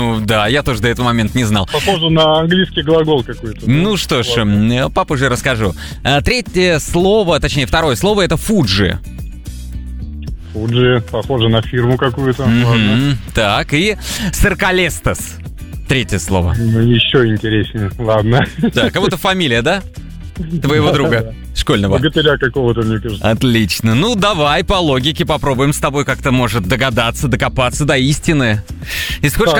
Ну да, я тоже до этого момента не знал. Похоже на английский глагол какой-то. Ну что ж, попозже расскажу. Третье слово, точнее второе слово, это Фуджи. Фуджи, похоже на фирму какую-то. Ладно. Так, и Саркалестас. Третье слово. Ну, еще интереснее. Ладно. Так, а вот это фамилия, да? Твоего друга школьного. Богатыря какого-то, мне кажется. Отлично. Ну, давай по логике попробуем с тобой как-то, может, догадаться, докопаться до истины. И сколько